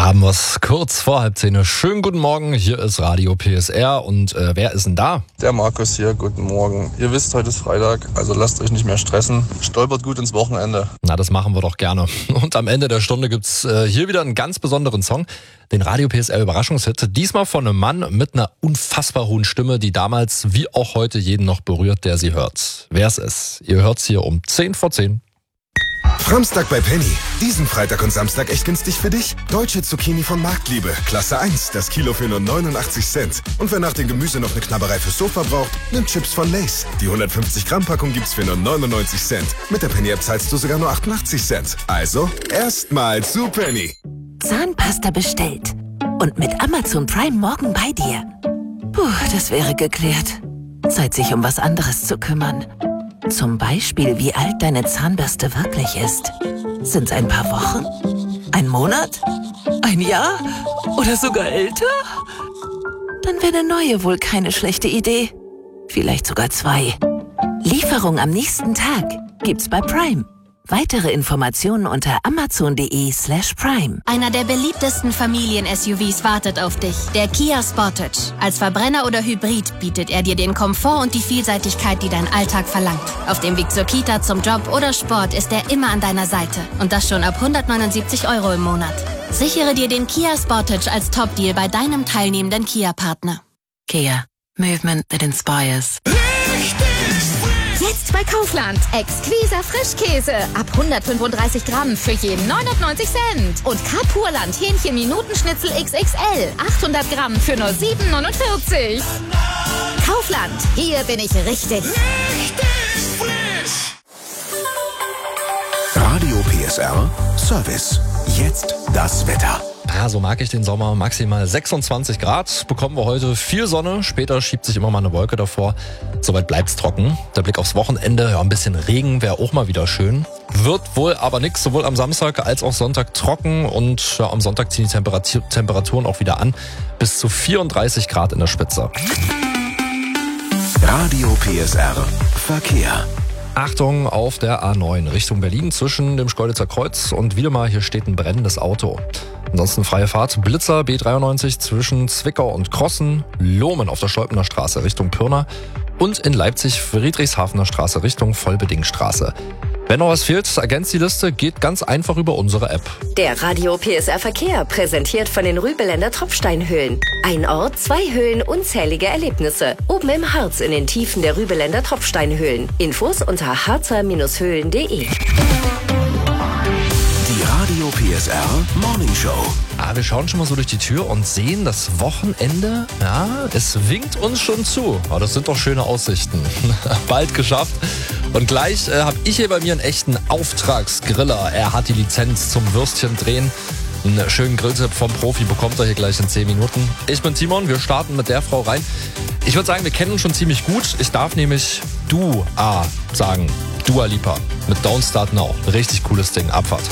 haben wir es kurz vor 9:30. Schönen guten Morgen, hier ist Radio PSR und wer ist denn da? Der Markus hier, guten Morgen. Ihr wisst, heute ist Freitag, also lasst euch nicht mehr stressen. Stolpert gut ins Wochenende. Na, das machen wir doch gerne. Und am Ende der Stunde gibt's hier wieder einen ganz besonderen Song, den Radio PSR Überraschungshit. Diesmal von einem Mann mit einer unfassbar hohen Stimme, die damals wie auch heute jeden noch berührt, der sie hört. Wer es ist, ihr hört's hier um 10:10. Framstag bei Penny. Diesen Freitag und Samstag echt günstig für dich? Deutsche Zucchini von Marktliebe. Klasse 1. Das Kilo für nur 89 Cent. Und wer nach dem Gemüse noch eine Knabberei fürs Sofa braucht, nimmt Chips von Lay's. Die 150 Gramm Packung gibt's für nur 99 Cent. Mit der Penny App zahlst du sogar nur 88 Cent. Also, erstmal zu Penny. Zahnpasta bestellt. Und mit Amazon Prime morgen bei dir. Puh, das wäre geklärt. Zeit, sich um was anderes zu kümmern. Zum Beispiel, wie alt deine Zahnbürste wirklich ist. Sind's ein paar Wochen? Ein Monat? Ein Jahr? Oder sogar älter? Dann wäre eine neue wohl keine schlechte Idee. Vielleicht sogar 2. Lieferung am nächsten Tag gibt's bei Prime. Weitere Informationen unter amazon.de/prime. Einer der beliebtesten Familien-SUVs wartet auf dich, der Kia Sportage. Als Verbrenner oder Hybrid bietet er dir den Komfort und die Vielseitigkeit, die dein Alltag verlangt. Auf dem Weg zur Kita, zum Job oder Sport ist er immer an deiner Seite. Und das schon ab 179 € im Monat. Sichere dir den Kia Sportage als Top-Deal bei deinem teilnehmenden Kia-Partner. Kia. Movement that inspires. Jetzt bei Kaufland. Exquiser Frischkäse. Ab 135 Gramm für je 99 Cent. Und Kapurland Hähnchen-Minutenschnitzel XXL. 800 Gramm für nur 7,49. Kaufland. Hier bin ich richtig. Radio PSR Service. Jetzt das Wetter. Ja, so mag ich den Sommer. Maximal 26 Grad bekommen wir heute. Viel Sonne. Später schiebt sich immer mal eine Wolke davor. Soweit bleibt's trocken. Der Blick aufs Wochenende. Ja, ein bisschen Regen wäre auch mal wieder schön. Wird wohl aber nix. Sowohl am Samstag als auch Sonntag trocken. Und ja, am Sonntag ziehen die Temperaturen auch wieder an. Bis zu 34 Grad in der Spitze. Radio PSR Verkehr. Achtung auf der A9 Richtung Berlin zwischen dem Schkeuditzer Kreuz und Wiedemar. Hier steht ein brennendes Auto. Ansonsten freie Fahrt. Blitzer B93 zwischen Zwickau und Krossen. Lohmen auf der Stolpener Straße Richtung Pirna. Und in Leipzig Friedrichshafener Straße Richtung Vollbedingstraße. Wenn noch was fehlt, ergänzt die Liste, geht ganz einfach über unsere App. Der Radio PSR Verkehr, präsentiert von den Rübeländer Tropfsteinhöhlen. Ein Ort, 2 Höhlen, unzählige Erlebnisse. Oben im Harz in den Tiefen der Rübeländer Tropfsteinhöhlen. Infos unter harzer-höhlen.de. Die Radio PSR Morning Show. Wir schauen schon mal so durch die Tür und sehen das Wochenende. Ja, es winkt uns schon zu. Das sind doch schöne Aussichten. Bald geschafft. Und gleich habe ich hier bei mir einen echten Auftragsgriller. Er hat die Lizenz zum Würstchen drehen. Einen schönen Grilltipp vom Profi bekommt er hier gleich in 10 Minuten. Ich bin Timon, wir starten mit der Frau rein. Ich würde sagen, wir kennen uns schon ziemlich gut. Ich darf nämlich Dua sagen. Dua Lipa mit Don't Start Now. Richtig cooles Ding. Abfahrt.